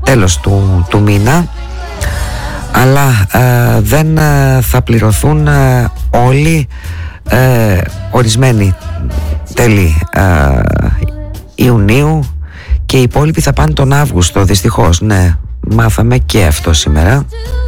τέλος του μήνα, αλλά δεν θα πληρωθούν όλοι, ορισμένοι τέλη Ιουνίου και οι υπόλοιποι θα πάνε τον Αύγουστο, δυστυχώς. Ναι, μάθαμε και αυτό σήμερα.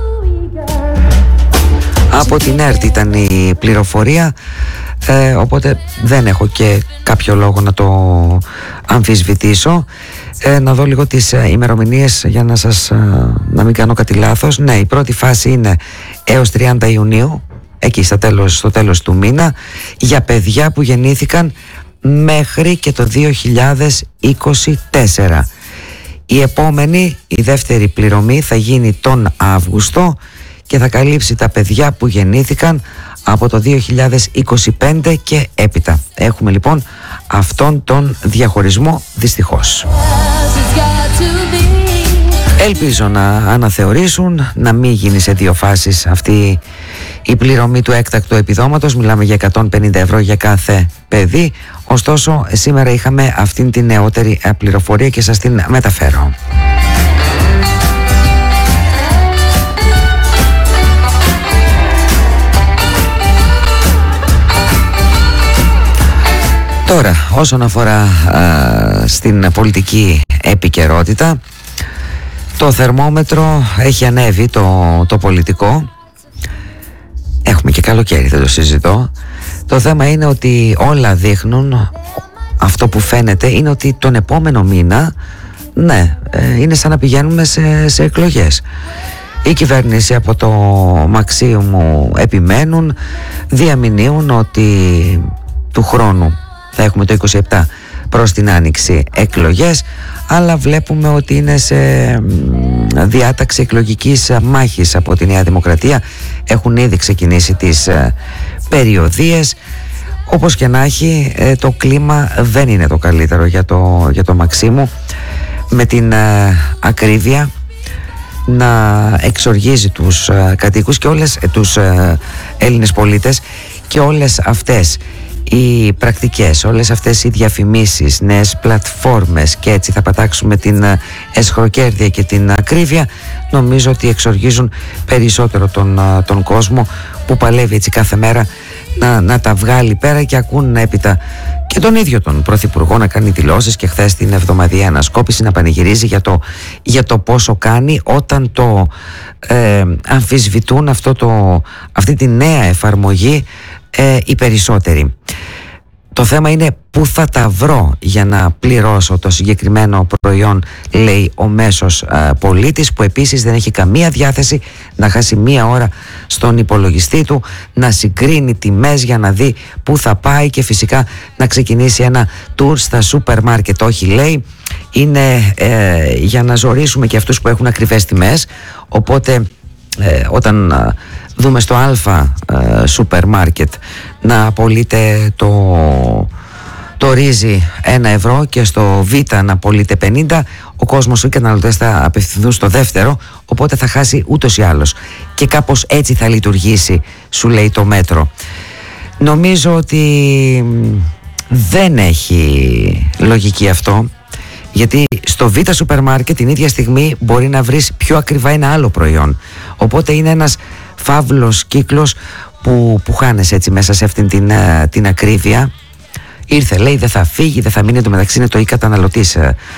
Από την ΕΡΤ ήταν η πληροφορία, οπότε δεν έχω και κάποιο λόγο να το αμφισβητήσω. Να δω λίγο τις ημερομηνίες για να μην κάνω κάτι λάθος. Ναι, η πρώτη φάση είναι έως 30 Ιουνίου, εκεί στο τέλος του μήνα, για παιδιά που γεννήθηκαν μέχρι και το 2024. Η επόμενη, η δεύτερη πληρωμή θα γίνει τον Αύγουστο και θα καλύψει τα παιδιά που γεννήθηκαν από το 2025 και έπειτα. Έχουμε λοιπόν αυτόν τον διαχωρισμό, δυστυχώς. Ελπίζω να αναθεωρήσουν, να μην γίνει σε δύο φάσεις αυτή η πληρωμή του έκτακτου επιδόματος. Μιλάμε για 150 ευρώ για κάθε παιδί. Ωστόσο, σήμερα είχαμε αυτήν την νεότερη πληροφορία και σας την μεταφέρω. Τώρα, όσον αφορά στην πολιτική επικαιρότητα, το θερμόμετρο έχει ανέβει, το πολιτικό. Έχουμε και καλοκαίρι, δεν το συζητώ. Το θέμα είναι ότι όλα δείχνουν, αυτό που φαίνεται είναι ότι τον επόμενο μήνα, ναι, είναι σαν να πηγαίνουμε σε εκλογές. Η κυβέρνηση από το Μαξίμου επιμένουν, διαμηνύουν ότι του χρόνου θα έχουμε το 27 προς την Άνοιξη εκλογές, αλλά βλέπουμε ότι είναι σε διάταξη εκλογικής μάχης από τη Νέα Δημοκρατία. Έχουν ήδη ξεκινήσει τις περιοδίες. Όπως και να έχει, το κλίμα δεν είναι το καλύτερο για το Μαξίμου, με την ακρίβεια να εξοργίζει τους κατοίκους και όλες τους Έλληνες πολίτες, και όλες αυτές οι πρακτικές, όλες αυτές οι διαφημίσεις, νέες πλατφόρμες, και έτσι θα πατάξουμε την εσχροκέρδεια και την ακρίβεια, νομίζω ότι εξοργίζουν περισσότερο τον κόσμο που παλεύει έτσι κάθε μέρα να τα βγάλει πέρα, και ακούν έπειτα και τον ίδιο τον Πρωθυπουργό να κάνει δηλώσεις, και χθες την εβδομαδιαία ανασκόπηση να πανηγυρίζει για το πόσο κάνει, όταν το αμφισβητούν αυτή τη νέα εφαρμογή οι περισσότεροι. Το θέμα είναι πού θα τα βρω για να πληρώσω το συγκεκριμένο προϊόν, λέει ο μέσος πολίτης, που επίσης δεν έχει καμία διάθεση να χάσει μία ώρα στον υπολογιστή του, να συγκρίνει τιμές για να δει πού θα πάει, και φυσικά να ξεκινήσει ένα tour στα σούπερ μάρκετ. Όχι, λέει, είναι για να ζορίσουμε και αυτούς που έχουν ακριβές τιμές. Οπότε όταν δούμε στο Α σούπερ μάρκετ να απολύτε το ρύζι 1 ευρώ και στο Β να απολύτε 50, ο κόσμος, οι καταναλωτές θα απευθυνθούν στο δεύτερο, οπότε θα χάσει ούτως ή άλλως. Και κάπως έτσι θα λειτουργήσει, σου λέει το μέτρο. Νομίζω ότι δεν έχει λογική αυτό, γιατί στο Β σούπερ μάρκετ την ίδια στιγμή μπορεί να βρεις πιο ακριβά ένα άλλο προϊόν. Οπότε είναι ένας φαύλος κύκλος που χάνεσαι έτσι μέσα σε αυτήν την ακρίβεια. Ήρθε, λέει, δεν θα φύγει, δεν θα μείνει, εντωμεταξύ είναι το καταναλωτής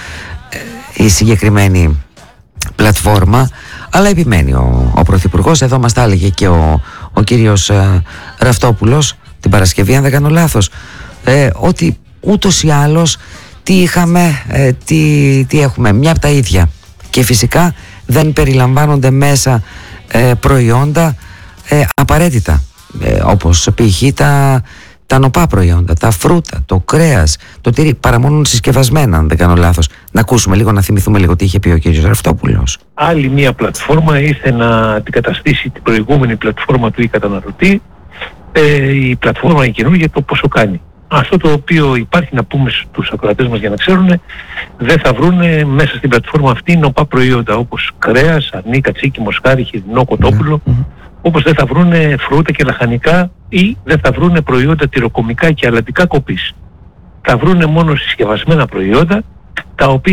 η συγκεκριμένη πλατφόρμα, αλλά επιμένει ο Πρωθυπουργός. Εδώ μας τα έλεγε και ο κύριος Ραυτόπουλος την Παρασκευή, αν δεν κάνω λάθος, ότι ούτως ή άλλως τι είχαμε, τι έχουμε, μια από τα ίδια, και φυσικά δεν περιλαμβάνονται μέσα προϊόντα απαραίτητα, όπως π.χ. τα νοπά προϊόντα, τα φρούτα, το κρέας, το τυρί, παρά μόνο συσκευασμένα, αν δεν κάνω λάθος. Να ακούσουμε λίγο, να θυμηθούμε λίγο τι είχε πει ο κύριος Ραυτόπουλος. Άλλη μια πλατφόρμα ήρθε να αντικαταστήσει την προηγούμενη πλατφόρμα του καταναλωτή, η πλατφόρμα η καινούργια, το πόσο κάνει. Αυτό το οποίο υπάρχει, να πούμε στους ακροατές μας για να ξέρουν, δεν θα βρούνε μέσα στην πλατφόρμα αυτή νοπά προϊόντα όπως κρέας, αρνί, κατσίκι, μοσχάρι, χοιρινό, κοτόπουλο, όπως δεν θα βρούνε φρούτα και λαχανικά, ή δεν θα βρούνε προϊόντα τυροκομικά και αλατικά κοπής. Θα βρούνε μόνο συσκευασμένα προϊόντα, τα οποία